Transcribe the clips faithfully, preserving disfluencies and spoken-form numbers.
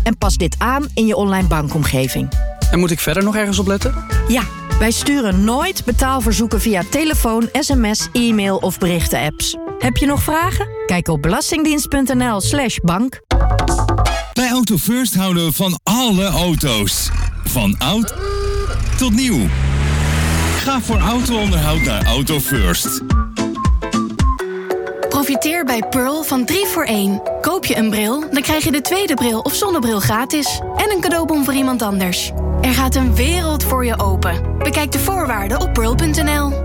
en pas dit aan in je online bankomgeving. En moet ik verder nog ergens op letten? Ja, wij sturen nooit betaalverzoeken via telefoon, sms, e-mail of berichten-apps. Heb je nog vragen? Kijk op belastingdienst.nl slash bank. Bij Auto First houden we van alle auto's. Van oud tot nieuw. Ga voor auto-onderhoud naar Auto First. Profiteer bij Pearl van drie voor één. Koop je een bril, dan krijg je de tweede bril of zonnebril gratis. En een cadeaubon voor iemand anders. Er gaat een wereld voor je open. Bekijk de voorwaarden op pearl punt n l.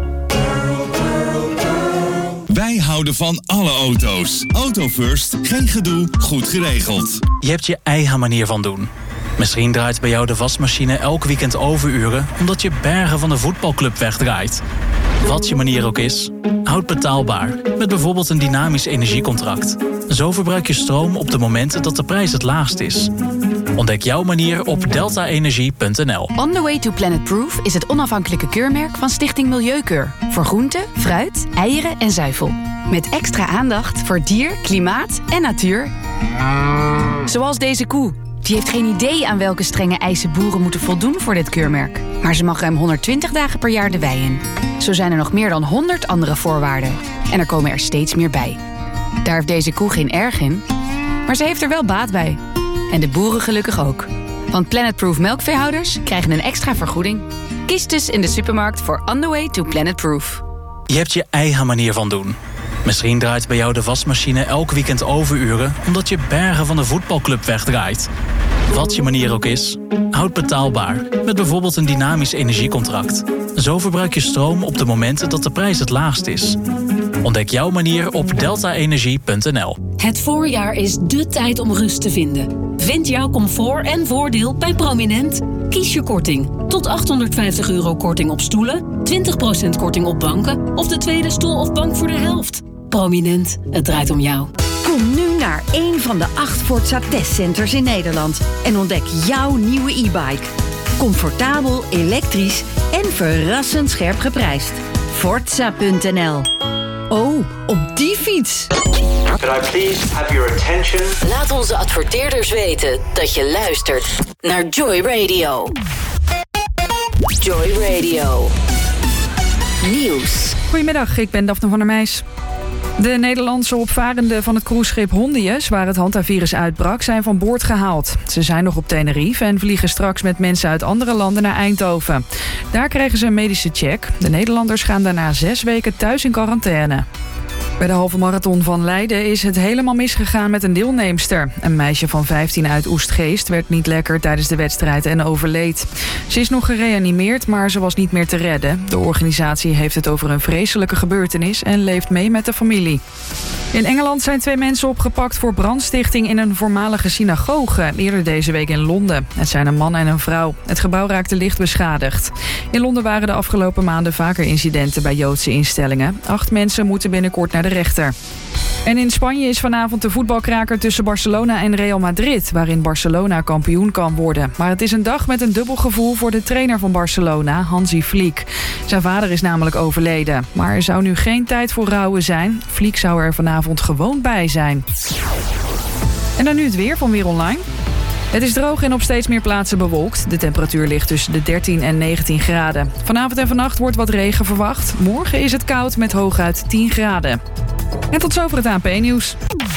Wij houden van alle auto's. Auto First, geen gedoe, goed geregeld. Je hebt je eigen manier van doen. Misschien draait bij jou de wasmachine elk weekend overuren omdat je bergen van de voetbalclub wegdraait. Wat je manier ook is, houd betaalbaar met bijvoorbeeld een dynamisch energiecontract. Zo verbruik je stroom op de momenten dat de prijs het laagst is. Ontdek jouw manier op delta energie punt n l. On the Way to Planet Proof is het onafhankelijke keurmerk van Stichting Milieukeur. Voor groente, fruit, eieren en zuivel. Met extra aandacht voor dier, klimaat en natuur. Zoals deze koe. Die heeft geen idee aan welke strenge eisen boeren moeten voldoen voor dit keurmerk. Maar ze mag ruim honderdtwintig dagen per jaar de wei in. Zo zijn er nog meer dan honderd andere voorwaarden. En er komen er steeds meer bij. Daar heeft deze koe geen erg in. Maar ze heeft er wel baat bij. En de boeren gelukkig ook. Want Planetproof melkveehouders krijgen een extra vergoeding. Kies dus in de supermarkt voor On the Way to Planet Proof. Je hebt je eigen manier van doen. Misschien draait bij jou de wasmachine elk weekend overuren omdat je bergen van de voetbalclub wegdraait. Wat je manier ook is, houd betaalbaar met bijvoorbeeld een dynamisch energiecontract. Zo verbruik je stroom op de momenten dat de prijs het laagst is. Ontdek jouw manier op delta energie punt n l. Het voorjaar is dé tijd om rust te vinden. Vind jouw comfort en voordeel bij Prominent. Kies je korting. Tot achthonderdvijftig euro korting op stoelen, twintig procent korting op banken of de tweede stoel of bank voor de helft. Prominent, het draait om jou. Kom nu naar één van de acht Forza testcenters in Nederland en ontdek jouw nieuwe e-bike. Comfortabel, elektrisch en verrassend scherp geprijsd. Forza punt n l. Oh, op die fiets! Could I please have your attention? Laat onze adverteerders weten dat je luistert naar Joy Radio. Joy Radio. Nieuws. Goedemiddag, ik ben Daphne van der Meijs. De Nederlandse opvarenden van het cruiseschip Hondius, waar het hantavirus uitbrak, zijn van boord gehaald. Ze zijn nog op Tenerife en vliegen straks met mensen uit andere landen naar Eindhoven. Daar krijgen ze een medische check. De Nederlanders gaan daarna zes weken thuis in quarantaine. Bij de halve marathon van Leiden is het helemaal misgegaan met een deelnemster. Een meisje van vijftien uit Oestgeest werd niet lekker tijdens de wedstrijd en overleed. Ze is nog gereanimeerd, maar ze was niet meer te redden. De organisatie heeft het over een vreselijke gebeurtenis en leeft mee met de familie. In Engeland zijn twee mensen opgepakt voor brandstichting in een voormalige synagoge, eerder deze week in Londen. Het zijn een man en een vrouw. Het gebouw raakte licht beschadigd. In Londen waren de afgelopen maanden vaker incidenten bij Joodse instellingen. Acht mensen moeten binnenkort naar de rechter. En in Spanje is vanavond de voetbalkraker tussen Barcelona en Real Madrid, waarin Barcelona kampioen kan worden. Maar het is een dag met een dubbel gevoel voor de trainer van Barcelona, Hansi Flick. Zijn vader is namelijk overleden. Maar er zou nu geen tijd voor rouwen zijn. Flick zou er vanavond gewoon bij zijn. En dan nu het weer van Weer Online. Het is droog en op steeds meer plaatsen bewolkt. De temperatuur ligt tussen de dertien en negentien graden. Vanavond en vannacht wordt wat regen verwacht. Morgen is het koud met hooguit tien graden. En tot zover het A N P-nieuws.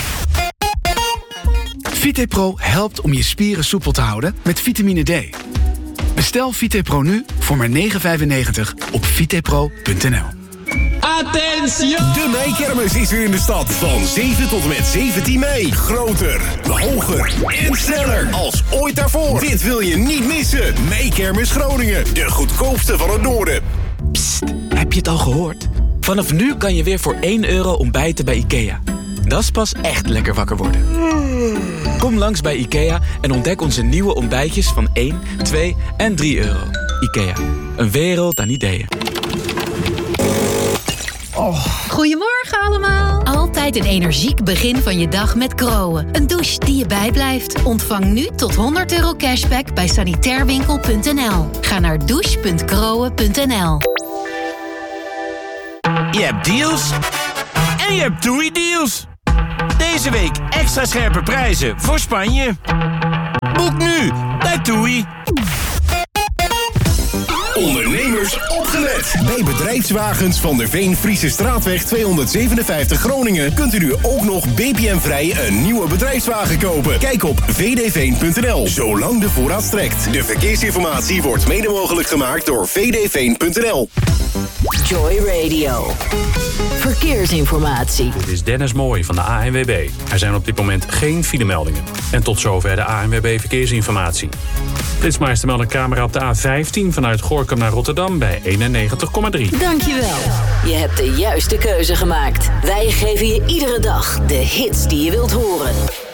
VitePro helpt om je spieren soepel te houden met vitamine D. Bestel VitePro nu voor maar negen vijfennegentig op vitepro punt n l. Attention! De meikermis is weer in de stad. Van zeven tot en met zeventien mei. Groter, hoger en sneller als ooit daarvoor. Dit wil je niet missen. Meikermis Groningen. De goedkoopste van het noorden. Psst, heb je het al gehoord? Vanaf nu kan je weer voor één euro ontbijten bij IKEA. Dat is pas echt lekker wakker worden. Kom langs bij IKEA en ontdek onze nieuwe ontbijtjes van één, twee en drie euro. IKEA, een wereld aan ideeën. Oh. Goedemorgen allemaal. Altijd een energiek begin van je dag met Groen. Een douche die je bijblijft. Ontvang nu tot honderd euro cashback bij sanitairwinkel punt n l. Ga naar douche punt groen punt n l. Je hebt deals en je hebt TUI deals. Deze week extra scherpe prijzen voor Spanje. Zandvoort. Bij Bedrijfswagens van der Veen Friese Straatweg tweehonderdzevenenvijftig Groningen kunt u nu ook nog B P M-vrij een nieuwe bedrijfswagen kopen. Kijk op v d veen punt n l, zolang de voorraad strekt. De verkeersinformatie wordt mede mogelijk gemaakt door v d veen punt n l. Joy Radio. Verkeersinformatie. Dit is Dennis Mooij van de A N W B. Er zijn op dit moment geen filemeldingen. En tot zover de A N W B Verkeersinformatie. Flitsmeister meldt een camera op de A vijftien vanuit Gorinchem naar Rotterdam bij eenennegentig komma drie. Dankjewel. Je hebt de juiste keuze gemaakt. Wij geven je iedere dag de hits die je wilt horen.